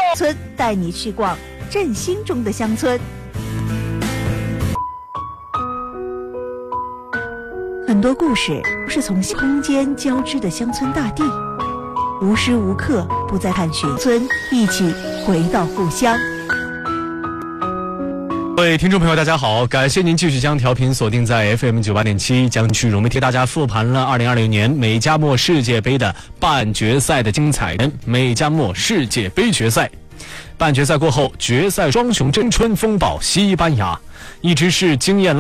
村带你去逛振兴中的乡村。很多故事是从空间交织的乡村大地，无时无刻不在探寻村，一起回到故乡。 各位听众朋友大家好，感谢您继续将调频锁定在 FM 98.7，将去融媒替大家复盘了2020年美加墨世界杯的半决赛的精彩美加墨世界杯决赛。半决赛过后，决赛双雄真春风暴西班牙，一直是经验